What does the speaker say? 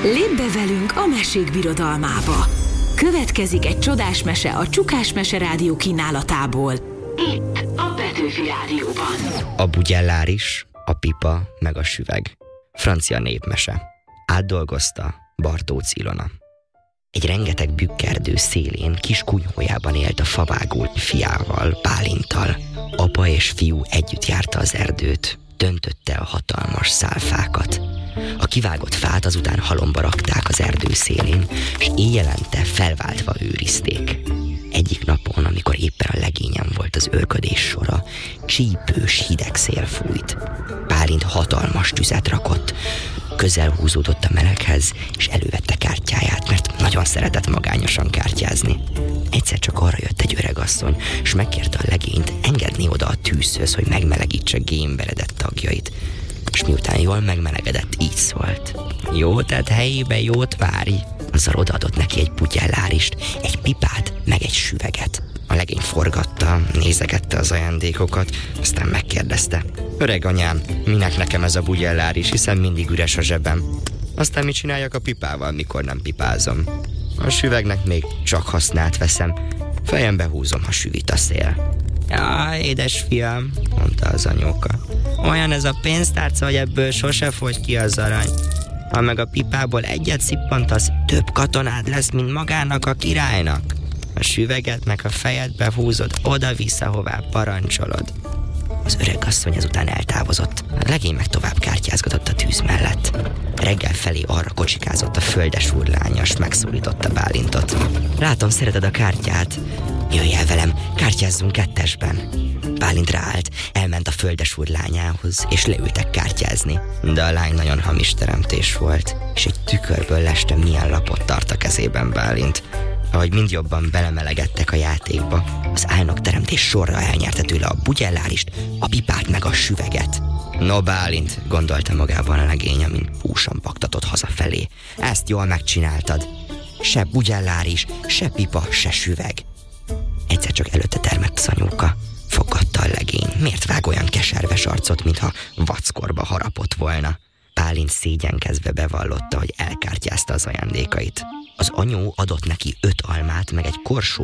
Lépj be velünk a mesék birodalmába. Következik egy csodás mese a Csukás Mese Rádió kínálatából. Itt a Petőfi Rádióban. A Bugyelláris, a pipa meg a süveg. Francia népmese. Átdolgozta Bartócz Ilona. Egy rengeteg bükkerdő szélén kis kunyhójában élt a favágó fiával, Bálinttal. Apa és fiú együtt járta az erdőt, döntötte a hatalmas szálfákat. A kivágott fát azután halomba rakták az erdő szélén, és éjjelente felváltva őrizték. Egyik napon, amikor éppen a legényen volt az őrködés sora, csípős hideg szél fújt. Bálint hatalmas tüzet rakott, közel húzódott a meleghez, és elővette kártyáját, mert nagyon szeretett magányosan kártyázni. Egyszer csak arra jött egy öregasszony, és megkérte a legényt engedni oda a tűzhöz, hogy megmelegítse gémberedett tagjait. És miután jól megmelegedett, így szólt: jó, tehát helyébe jót várj. Azzal odaadott neki egy bugyellárist, egy pipát, meg egy süveget. A legény forgatta, nézegette az ajándékokat, aztán megkérdezte: öreg anyám, minek nekem ez a bugyelláris, hiszen mindig üres a zsebem. Aztán mit csináljak a pipával, mikor nem pipázom? A süvegnek még csak hasznát veszem, fejembe húzom, ha süvít a szél. Jaj, édes fiam, mondta az anyóka, olyan ez a pénztárca, hogy ebből sose fogy ki az arany. Ha meg a pipából egyet szippantasz, több katonád lesz, mint magának a királynak. A süveget meg a fejedbe húzod, oda-vissza, hová parancsolod. Az öregasszony ezután eltávozott. A legény meg tovább kártyázgatott a tűz mellett. Reggel felé arra kocsikázott a földes úrlánya, s megszólította Bálintot. Látom, szereted a kártyát. Jöjj el velem, kártyázzunk kettesben. Bálint ráállt, elment a földes úrlányához, és leültek kártyázni. De a lány nagyon hamis teremtés volt, és egy tükörből leste milyen lapot tart a kezében Bálint. Ahogy mind jobban belemelegedtek a játékba, az álnok teremtés sorra elnyerte tőle a bugyellárist, a pipát meg a süveget. No, Bálint, gondolta magában a legény, amint húsan baktatott hazafelé. Ezt jól megcsináltad. Se bugyelláris, se pipa, se süveg. Egyszer csak előtte termett az anyóka. Fogadta a legény. Miért vág olyan keserves arcot, mintha vackorba harapott volna? Bálint szégyenkezve bevallotta, hogy elkártyázta az ajándékait. Az anyó adott neki 5 almát, meg egy korsó